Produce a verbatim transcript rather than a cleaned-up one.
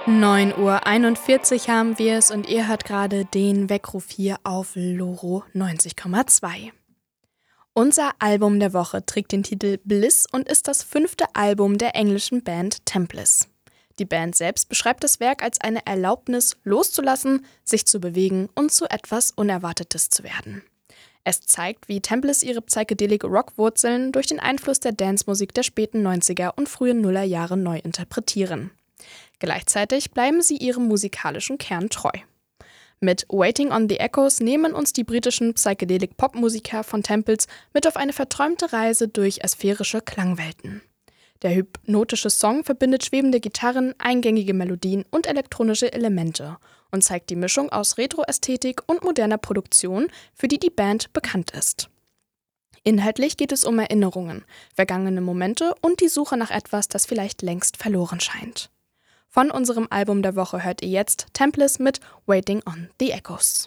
neun Uhr einundvierzig haben wir es und ihr hört gerade den Weckruf hier auf Loro neunzig Komma zwei. Unser Album der Woche trägt den Titel Bliss und ist das fünfte Album der englischen Band Templars. Die Band selbst beschreibt das Werk als eine Erlaubnis, loszulassen, sich zu bewegen und zu etwas Unerwartetes zu werden. Es zeigt, wie Templars ihre Psychedelic-Rock-Wurzeln durch den Einfluss der Dancemusik der späten neunziger und frühen Nullerjahre neu interpretieren. Gleichzeitig bleiben sie ihrem musikalischen Kern treu. Mit Waiting on the Echoes nehmen uns die britischen Psychedelic-Pop-Musiker von Templars mit auf eine verträumte Reise durch asphärische Klangwelten. Der hypnotische Song verbindet schwebende Gitarren, eingängige Melodien und elektronische Elemente und zeigt die Mischung aus Retro-Ästhetik und moderner Produktion, für die die Band bekannt ist. Inhaltlich geht es um Erinnerungen, vergangene Momente und die Suche nach etwas, das vielleicht längst verloren scheint. Von unserem Album der Woche hört ihr jetzt Templars mit Waiting on the Echoes.